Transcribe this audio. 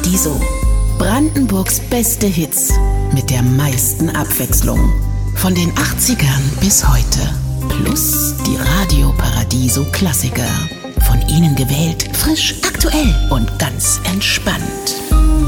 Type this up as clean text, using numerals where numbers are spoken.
Paradiso. Brandenburgs beste Hits mit der meisten Abwechslung. Von den 80ern bis heute. Plus die Radio Paradiso Klassiker. Von Ihnen gewählt, frisch, aktuell und ganz entspannt.